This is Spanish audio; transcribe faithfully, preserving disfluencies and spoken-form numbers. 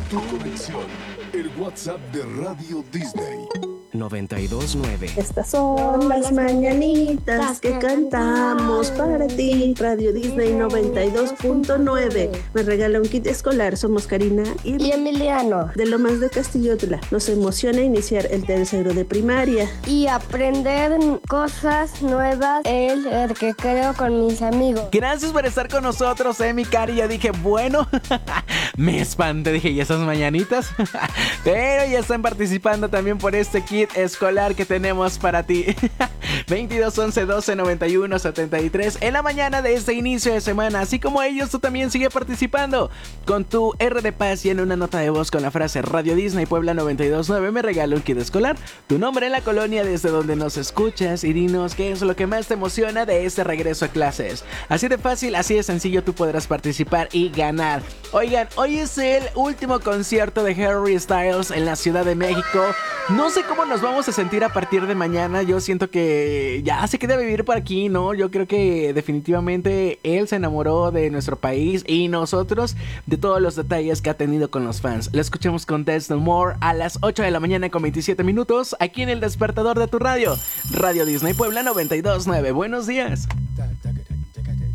Tu conexión, el WhatsApp de Radio Disney. noventa y dos nueve. Estas son las mañanitas que cantamos para ti. Radio Disney noventa y dos punto nueve. Me regala un kit escolar. Somos Karina y, y Emiliano. De Lomas de Castillotla. Nos emociona iniciar el tercero de primaria. Y aprender cosas nuevas. El, el que creo con mis amigos. Gracias por estar con nosotros, eh, mi Cari. Ya dije, bueno, me espanté. Dije, ¿y esas mañanitas? Pero ya están participando también por este kit escolar que tenemos para ti. veintidós once doce noventa y uno setenta y tres en la mañana de este inicio de semana. Así como ellos, tú también sigue participando con tu R de Paz y en una nota de voz con la frase Radio Disney Puebla noventa y dos nueve. Me regalo un kit escolar, tu nombre en la colonia desde donde nos escuchas y dinos qué es lo que más te emociona de este regreso a clases. Así de fácil, así de sencillo, tú podrás participar y ganar. Oigan, hoy es el último concierto de Harry Styles en la Ciudad de México. No sé cómo nos vamos a sentir a partir de mañana. Yo siento que ya se queda vivir por aquí, ¿no? Yo creo que definitivamente él se enamoró de nuestro país y nosotros de todos los detalles que ha tenido con los fans. Lo escuchamos con There's No More a las ocho de la mañana con veintisiete minutos aquí en el despertador de tu radio. Radio Disney Puebla noventa y dos nueve. Buenos días.